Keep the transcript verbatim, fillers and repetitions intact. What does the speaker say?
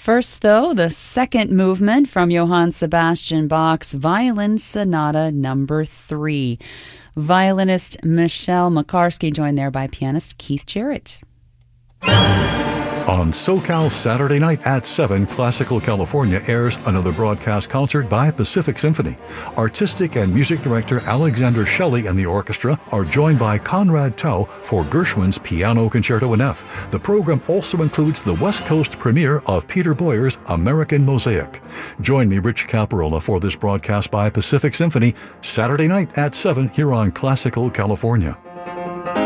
First, though, the second movement from Johann Sebastian Bach's Violin Sonata Number three. Violinist Michelle Makarski, joined there by pianist Keith Jarrett. On SoCal Saturday night at seven, Classical California airs another broadcast concert by Pacific Symphony. Artistic and music director Alexander Shelley and the orchestra are joined by Conrad Tao for Gershwin's Piano Concerto in F. The program also includes the West Coast premiere of Peter Boyer's American Mosaic. Join me, Rich Caparola, for this broadcast by Pacific Symphony Saturday night at seven here on Classical California.